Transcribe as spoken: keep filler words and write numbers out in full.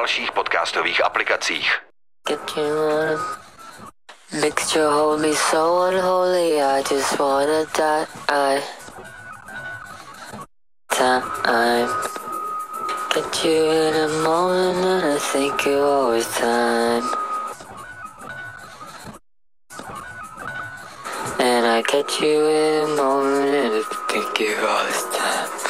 dalších podcastových aplikacích. Get you on mixture holy so unholy, I just wanna die. Time. Get you in a moment and I think you always time. And I get you in a moment and I think you always time.